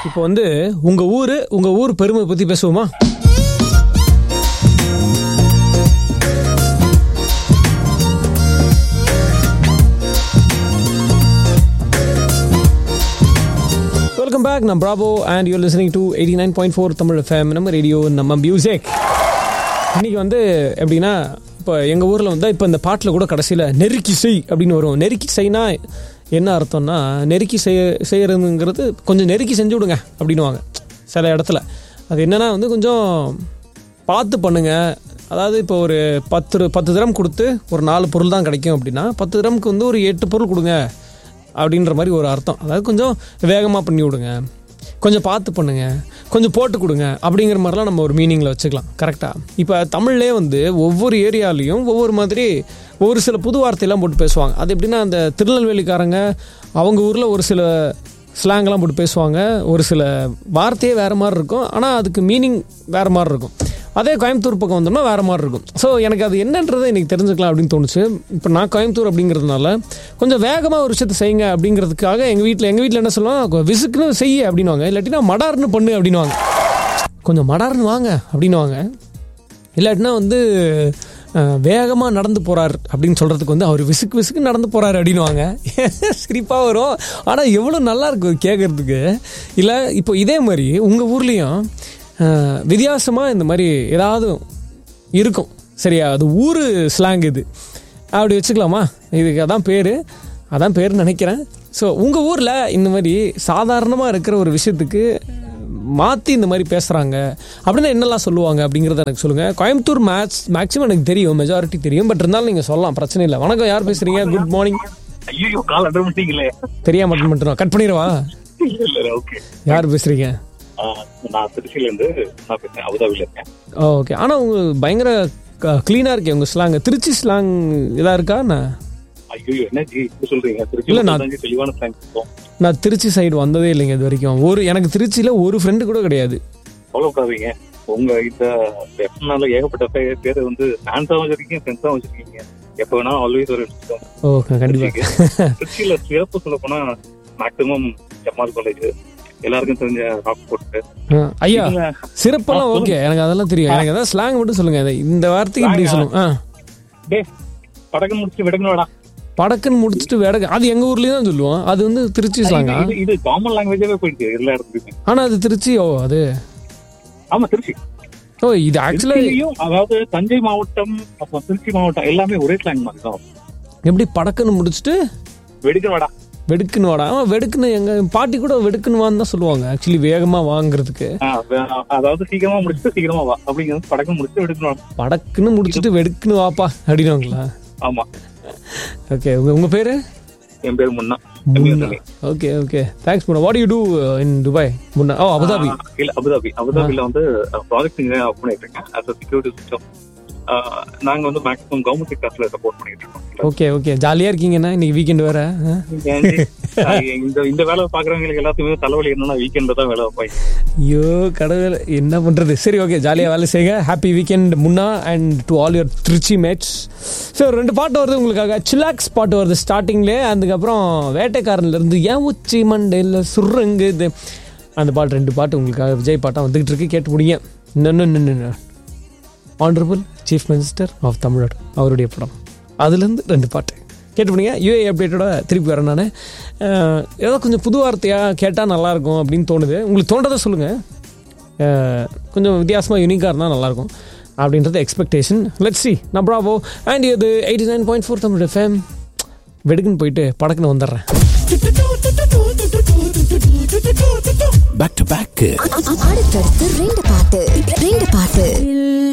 இப்போ வந்து உங்க ஊர் பெருமை பத்தி பேசுவோமா? Welcome back. நான் Bravo and you're listening to 89.4 Tamil FM. நம்ம ரேடியோ, நம்ம மியூசிக். இன்னைக்கு வந்து எப்படின்னா, இப்போ எங்கள் ஊரில் வந்து இப்போ இந்த பாட்டில் கூட கடைசியில் நெருக்கி செய் அப்படின்னு வரும். நெருக்கி செய்னா என்ன அர்த்தம்னா, நெருக்கி செய்யறதுங்கிறது கொஞ்சம் நெருக்கி செஞ்சு விடுங்க அப்படின்னுவாங்க சில இடத்துல. அது என்னென்னா வந்து கொஞ்சம் பார்த்து பண்ணுங்க. அதாவது இப்போ ஒரு 10 திரம் கொடுத்து ஒரு 4 பொருள் தான் கிடைக்கும் அப்படின்னா 10 திரம்க்கு வந்து ஒரு 8 பொருள் கொடுங்க அப்படின்ற மாதிரி ஒரு அர்த்தம். அதாவது கொஞ்சம் வேகமாக பண்ணி விடுங்க, கொஞ்சம் பார்த்து பண்ணுங்க, கொஞ்சம் போட்டு கொடுங்க அப்படிங்கிற மாதிரிலாம் நம்ம ஒரு மீனிங்கில் வச்சுக்கலாம். கரெக்டாக? இப்போ தமிழ்லேயே வந்து ஒவ்வொரு ஏரியாலையும் ஒவ்வொரு மாதிரி ஒரு சில புது வார்த்தையெல்லாம் போட்டு பேசுவாங்க. அது எப்படின்னா, அந்த திருநெல்வேலிக்காரங்க அவங்க ஊரில் ஒரு சில ஸ்லாங்லாம் போட்டு பேசுவாங்க. ஒரு சில வார்த்தையே வேறு மாதிரி இருக்கும், ஆனால் அதுக்கு மீனிங் வேறு மாதிரி இருக்கும். அதே கோயம்புத்தூர் பக்கம் வந்தோம்னா வேறு மாதிரி இருக்கும். ஸோ எனக்கு அது என்னன்றதை இன்றைக்கி தெரிஞ்சுக்கலாம் அப்படின்னு தோணுச்சு. இப்போ நான் கோயம்புத்தூர் அப்படிங்கிறதுனால கொஞ்சம் வேகமாக ஒரு விஷயத்தை செய்யுங்க அப்படிங்கிறதுக்காக எங்கள் வீட்டில் என்ன சொல்லுவாங்க, விசுக்குன்னு செய்ய அப்படின்வாங்க. இல்லாட்டினா மடார்னு பண்ணு அப்படின்வாங்க. கொஞ்சம் மடார்னு வாங்க அப்படின்வாங்க. இல்லாட்டினா வந்து வேகமாக நடந்து போகிறார் அப்படின்னு சொல்கிறதுக்கு வந்து அவர் விசுக்கு நடந்து போகிறார் அப்படின்வாங்க. சிரிப்பாக வரும், ஆனால் எவ்வளோ நல்லாயிருக்கும் கேட்குறதுக்கு. இல்லை இப்போ இதே மாதிரி உங்கள் ஊர்லேயும் வித்தியாசமாக இந்த மாதிரி ஏதாவது இருக்கும், சரியா? அது ஊர் ஸ்லாங் இது அப்படி வச்சுக்கலாமா? இதுக்கு அதான் பேர் நினைக்கிறேன். ஸோ உங்கள் ஊரில் இந்த மாதிரி சாதாரணமாக இருக்கிற ஒரு விஷயத்துக்கு மாற்றி இந்த மாதிரி பேசுகிறாங்க அப்படின்னா என்னெல்லாம் சொல்லுவாங்க அப்படிங்கிறத எனக்கு சொல்லுங்கள். கோயம்புத்தூர் மேக்ஸிமம் எனக்கு தெரியும், மெஜாரிட்டி தெரியும். பட் இருந்தாலும் நீங்கள் சொல்லலாம், பிரச்சனை இல்லை. வணக்கம், யார் பேசுகிறீங்க? Good morning. ஐயோ, கால் அட்டன் பண்ணிட்டீங்களே. தெரியாம அட்டன் பண்ணிட்டோம், கட் பண்ணிடுவா. யார் பேசுகிறீங்க? நான் திருச்சியில இருந்து பேசுறேன், அபுதாபில இருக்கேன். ஓகே. ஆனா உங்க பயங்கர கிளீனா இருக்கே உங்க ஸ்லாங். திருச்சி ஸ்லாங் இதா இருக்கா? ஐயோ, என்ன ஜி இப்படி சொல்றீங்க? இல்ல, தெளிவான ஸ்லாங். நான் திருச்சி சைடு வந்ததே இல்லைங்க இது வரைக்கும். எனக்கு திருச்சியில ஒரு ஃப்ரெண்டு கூட கிடையாது. அவ்வளவுக்காதீங்க. உங்க இந்த எஃப்னால ஏகப்பட்ட பேர் வந்து ஃபேன்ஸாவும் வச்சிருக்கீங்க, ஃப்ரெண்ட்ஸாவும் வச்சிருக்கீங்க. எப்ப வேணா ஆல்வேஸ் ஒரு கண்டிப்பா. திருச்சியில சிறப்பு சொல்ல போனா மேக்ஸிமம் ஜமால் காலேஜ், எல்லாருக்கும் தெரிஞ்ச ராக் போட்டு. ஐயா, சிறப்பெல்லாம் ஓகே, எனக்கு அதெல்லாம் தெரியும். எனக்கு அதான் ஸ்லாங் மட்டும் சொல்லுங்க. இந்த வார்த்தைக்கு இப்படி சொல்லுங்க. படக்குன்னு முடிச்சுட்டு வெடக்கணும்டா. படக்குன்னு முடிச்சுட்டு வெடக்கு, அது எங்க ஊர்லயே தான் சொல்லுவோம். அது வந்து திருச்சி ஸ்லாங்கா? இது காமன் லாங்குவேஜாவே போயிடுச்சு எல்லா இடத்துலயும். ஆனா அது திருச்சி? அது ஆமா, திருச்சி. இது ஆக்சுவலா அதாவது தஞ்சை மாவட்டம், அப்புறம் திருச்சி மாவட்டம் எல்லாமே ஒரே ஸ்லாங் மாதிரி தான். எப்படி படக்குன்னு முடிச்சுட்டு வெடிக்கணும்டா? வெடுக்குன்னு வாடா. வெடுக்குன்னு எங்க பாட்டி கூட வெடுக்குன்னு தான் சொல்லுவாங்க. ஆக்சுவலி வேகமா வாங்குறதுக்கு, அதாவது சீக்கிரமா முடிச்சுட்டு சீக்கிரமா வா அப்படிங்கிறது. படக்குன்னு முடிச்சுட்டு வெடுக்கணும், படக்குன்னு முடிச்சுட்டு வெடுக்குன்னு வாப்பா அப்படின்னுவாங்களா? ஆமா. ஓகே. உங்க பேரு? என் பேரு முன்னா. ஓகே ஓகே, தேங்க்ஸ் முன்னா. What you to in Dubai? முன்னா. அபுதாபி. இல்ல, அபுதாபில வந்து ப்ராஜெக்ட் இன்ஜினியர் ஒர்க் பண்ணிட்டு இருக்கேன். as a security system. நாங்க வந்து மேக்ஸிமம் கவர்மெண்ட் செக்டர்ஸ்ல சப்போர்ட் பண்ணிட்டு இருக்கோம். ஓகே, ஜாலியா இருக்கீங்கன்னா இன்னைக்கு வீக்கெண்ட் வேற. இந்த வேலை பாக்குறவங்களுக்கு எல்லாத்துக்குமே தலைவலி என்னன்னா வீக்கெண்ட்ல தான் வேலை வைப்பாங்க. ஐயோ கடவுள், என்ன பண்றது? சரி, ஓகே, ஜாலியா வேலை செய்யுங்க. ஹாப்பி வீக்கெண்ட் முன்னா and to all your Trichy mats. So 2 பாட்டு வருது உங்களுக்காக. சிலாக்ஸ் பாட்டு வருது ஸ்டார்டிங்லேயே. அதுக்கப்புறம் வேட்டைக்காரன்ல இருந்து ஏன் உச்சி மண்டையில் சுருங்கு இது, அந்த பாட்டு 2 பாட்டு உங்களுக்காக விஜய் பாட்டா வந்துகிட்டு இருக்கு. கேட்டு முடியுங்க. இன்னொன்னு honourable chief minister of Tamil Nadu அவருடைய படம், அதுலேருந்து 2 பாட்டு கேட்டு பண்ணிங்க. யூஏ அப்டேட்டோட திருப்பி வரேன் நான். ஏதோ கொஞ்சம் புது வார்த்தையாக கேட்டால் நல்லாயிருக்கும் அப்படின்னு தோணுது. உங்களுக்கு தோன்றதை சொல்லுங்கள். கொஞ்சம் வித்தியாசமாக யூனிக்காக இருந்தால் நல்லாயிருக்கும் அப்படின்றது எக்ஸ்பெக்டேஷன். Let's see. நான் பிராவோ அண்ட் இது 89.4 தமிழ் FM. வெடுக்குன்னு போயிட்டு படக்குன்னு வந்துடுறேன். Back to back. அடுத்தடுத்து 2 பாட்டு